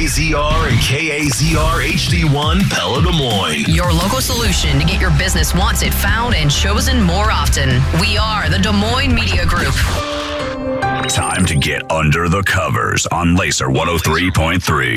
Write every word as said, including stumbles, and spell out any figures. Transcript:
Z R and K A Z R H D one Pella Des Moines. Your local solution to get your business wanted, found, and chosen more often. We are the Des Moines Media Group. Time to get under the covers on Laser one oh three point three.